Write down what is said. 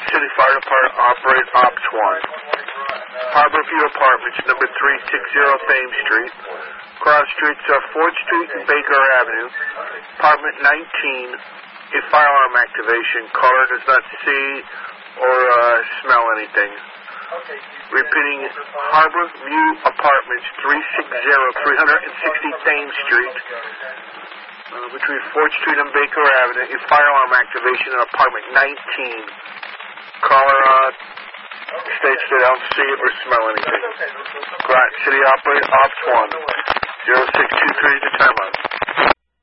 City Fire Department operate Ops 1. Harborview Apartments, number 360 Thames Street. Cross streets are 4th Street and Baker Avenue. Apartment 19, a fire alarm activation. Caller does not see or smell anything. Repeating, Harborview Apartments, 360 Thames Street. Between 4th Street and Baker Avenue, a fire alarm activation in apartment 19. Caller states they don't see or smell anything. City Operator Ops 1, 0623 to timeout.